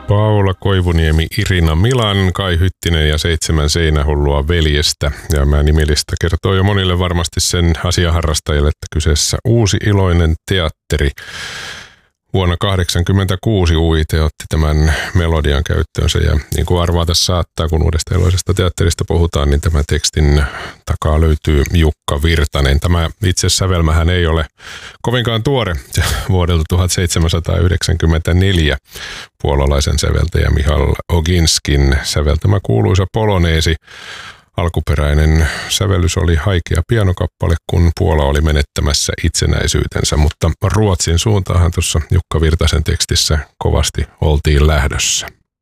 Paula Koivuniemi, Irina Milan, Kai Hyttinen ja 7 seinähullua veljestä. Ja mä nimilista kertoo jo monille varmasti sen asiaharrastajille, että kyseessä uusi iloinen teatteri. Vuonna 1986 UIT otti tämän melodian käyttöönsä ja niin kuin arvaata saattaa, kun uudesta iloisesta teatterista puhutaan, niin tämän tekstin takaa löytyy Jukka Virtanen. Tämä itse sävelmähän ei ole kovinkaan tuore, vuodelta 1794 puolalaisen säveltäjä Michal Oginskin säveltämä kuuluisa poloneesi. Alkuperäinen sävellys oli haikea pianokappale, kun Puola oli menettämässä itsenäisyytensä, mutta Ruotsin suuntaahan tuossa Jukka Virtasen tekstissä kovasti oltiin lähdössä.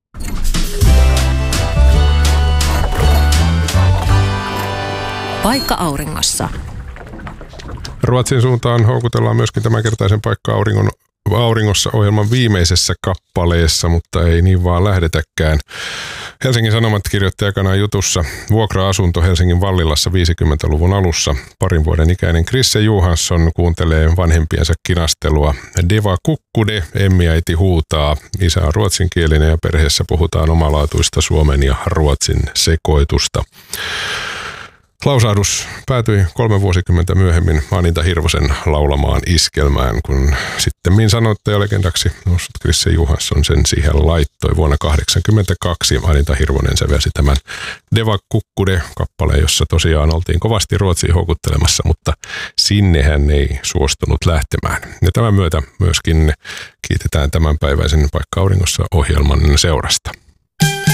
Paikka auringossa. Ruotsin suuntaan houkutellaan myöskin tämänkertaisen Paikka auringossa ohjelman viimeisessä kappaleessa, mutta ei niin vaan lähdetäkään. Helsingin Sanomat kirjoitti aikanaan jutussa vuokra-asunto Helsingin Vallilassa 50-luvun alussa. Parin vuoden ikäinen Krisse Johansson kuuntelee vanhempiensa kinastelua. Deva kukkude, emmiäiti huutaa. Isä on ruotsinkielinen ja perheessä puhutaan omalaatuista suomen ja ruotsin sekoitusta. Lausahdus päätyi 3 vuosikymmentä myöhemmin Anita Hirvosen laulamaan iskelmään, kun sittemmin sanoittajalegendaksi noussut Krisse Johansson sen siihen laittoi. Vuonna 1982 Anita Hirvonen sävelsi tämän Deva kukkude -kappaleen, jossa tosiaan oltiin kovasti Ruotsiin houkuttelemassa, mutta sinne hän ei suostunut lähtemään. Ja tämän myötä myöskin kiitetään tämänpäiväisen Paikka auringossa -ohjelman seurasta.